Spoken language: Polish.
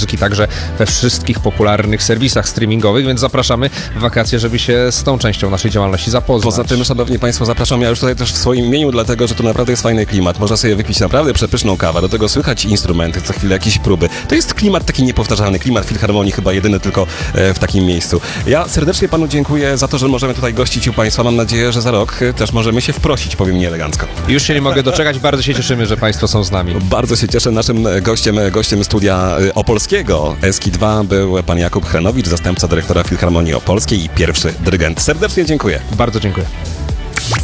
muzyki także we wszystkich popularnych serwisach streamingowych, więc zapraszamy w wakacje, żeby się z tą częścią naszej działalności zapoznać. Poza tym, szanowni państwo, zapraszam ja już tutaj też w swoim imieniu, dlatego, że tu naprawdę jest fajny klimat. Można sobie wypić naprawdę przepyszną kawę, do tego słychać instrumenty, co chwilę jakieś próby. To jest klimat taki niepowtarzalny, klimat Filharmonii, chyba jedyny tylko w takim miejscu. Ja serdecznie panu dziękuję za to, że możemy tutaj gościć u państwa. Mam nadzieję, że za rok też możemy się wprosić, powiem nieelegancko. Już się nie mogę doczekać, bardzo się cieszymy, że państwo są z nami. Bardzo się cieszę. Naszym gościem studia opolskiego Eski 2 był pan Jakub Chrenowicz, zastępca dyrektora Filharmonii Opolskiej i pierwszy dyrygent. Serdecznie dziękuję. Bardzo dziękuję.